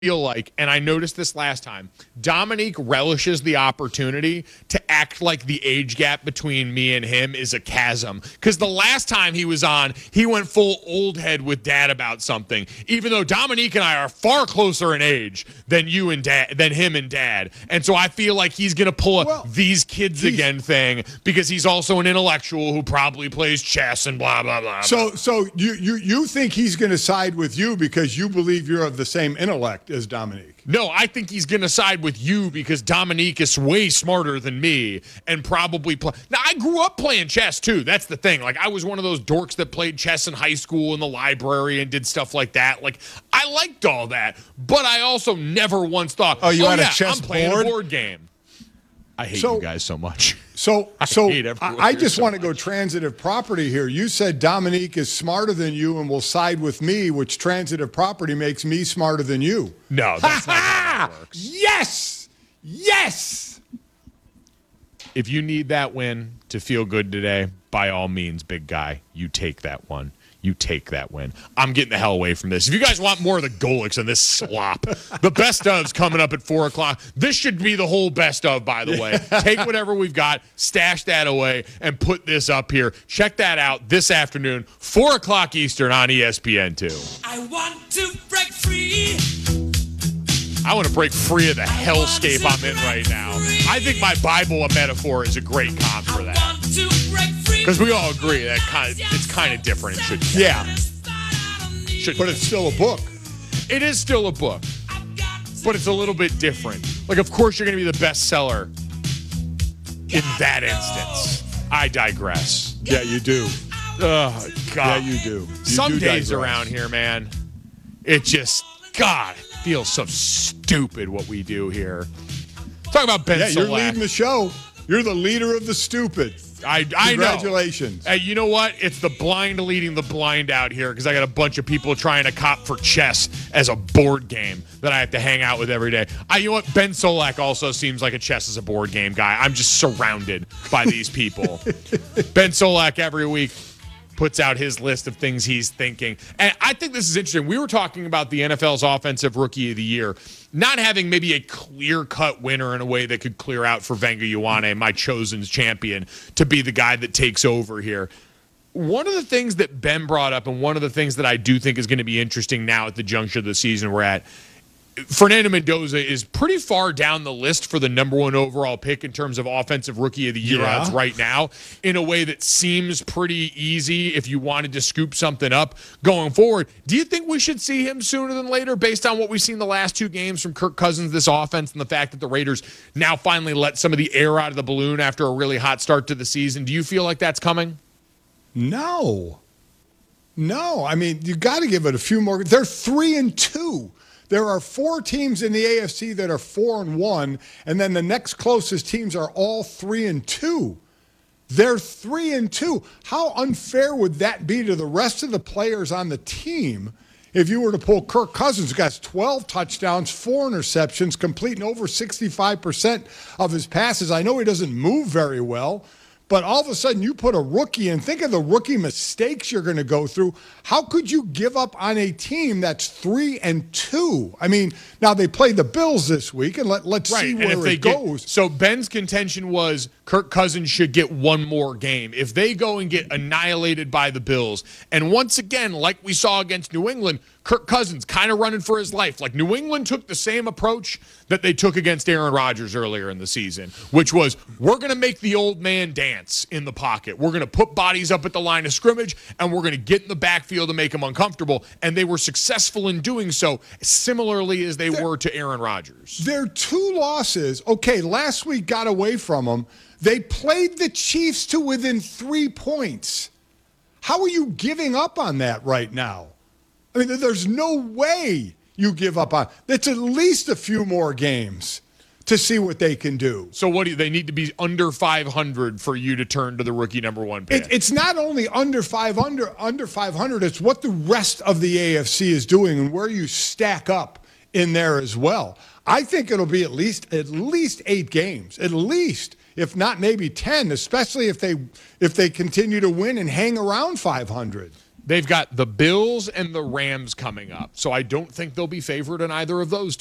feel like, and I noticed this last time, Dominique relishes the opportunity to act like the age gap between me and him is a chasm. Because the last time he was on, he went full old head with Dad about something, even though Dominique and I are far closer in age than him and Dad. And so I feel like he's going to pull a these kids again thing because he's also an intellectual who probably plays chess and blah, blah, blah. So you think he's going to side with you because you believe you're of the same intellect as Dominique? No, I think he's going to side with you because Dominique is way smarter than me and probably play. Now, I grew up playing chess, too. That's the thing. Like, I was one of those dorks that played chess in high school in the library and did stuff like that. Like, I liked all that, but I also never once thought, a chess I'm playing board? a board game. I hate you guys so much. I just want to go transitive property here. You said Dominique is smarter than you and will side with me, which transitive property makes me smarter than you. No, that's not how that works. Yes! If you need that win to feel good today, by all means, big guy, you take that one. You take that win. I'm getting the hell away from this. If you guys want more of the Golics and this slop, the best of's coming up at 4 o'clock. This should be the whole best of, by the way. Take whatever we've got, stash that away, and put this up here. Check that out this afternoon, 4 o'clock Eastern on ESPN2. I want to break free. I want to break free of the hellscape I'm in right now. I think my Bible, a metaphor, is a great comp for that. Because we all agree that it's kind of different. It should be. Yeah. But it's still a book. It is still a book. But it's a little bit different. Like, of course, you're going to be the bestseller in that instance. I digress. Yeah, you do. Oh, God. Yeah, you do. Some days around here, man, it just, God, it feels so stupid what we do here. Talk about Ben Solak. You're leading the show. You're the leader of the stupid. I Congratulations. Know. Hey, you know what? It's the blind leading the blind out here because I got a bunch of people trying to cop for chess as a board game that I have to hang out with every day. You know what? Ben Solak also seems like a chess as a board game guy. I'm just surrounded by these people. Ben Solak every week puts out his list of things he's thinking. And I think this is interesting. We were talking about the NFL's Offensive Rookie of the Year not having maybe a clear-cut winner in a way that could clear out for Wenger Ioane, my chosen champion, to be the guy that takes over here. One of the things that Ben brought up and one of the things that I do think is going to be interesting now at the juncture of the season we're at, Fernando Mendoza is pretty far down the list for the number one overall pick in terms of Offensive Rookie of the Year odds right now in a way that seems pretty easy if you wanted to scoop something up going forward. Do you think we should see him sooner than later based on what we've seen the last two games from Kirk Cousins, this offense, and the fact that the Raiders now finally let some of the air out of the balloon after a really hot start to the season? Do you feel like that's coming? No. I mean, you got to give it a few more. They're 3-2. There are 4 teams in the AFC that are 4-1, and then the next closest teams are all 3-2. They're 3-2. How unfair would that be to the rest of the players on the team if you were to pull Kirk Cousins, who got 12 touchdowns, 4 interceptions, completing over 65% of his passes? I know he doesn't move very well, but all of a sudden you put a rookie in. Think of the rookie mistakes you're going to go through. How could you give up on a team that's 3-2? I mean, now they play the Bills this week, and let's see where it goes. So Ben's contention was Kirk Cousins should get one more game. If they go and get annihilated by the Bills, and once again, like we saw against New England, Kirk Cousins kind of running for his life. Like New England took the same approach that they took against Aaron Rodgers earlier in the season, which was we're going to make the old man dance in the pocket. We're going to put bodies up at the line of scrimmage, and we're going to get in the backfield to make them uncomfortable. And they were successful in doing so, similarly as they were to Aaron Rodgers. Their 2 losses, okay, last week got away from them. They played the Chiefs to within 3 points. How are you giving up on that right now? I mean, there's no way you give up on. That's at least a few more games to see what they can do. So what do they need to be under 500 for you to turn to the rookie number one pick? It's not only under 500, it's what the rest of the AFC is doing and where you stack up in there as well. I think it'll be at least 8 games, at least, if not maybe 10, especially if they continue to win and hang around 500. They've got the Bills and the Rams coming up. So I don't think they'll be favored in either of those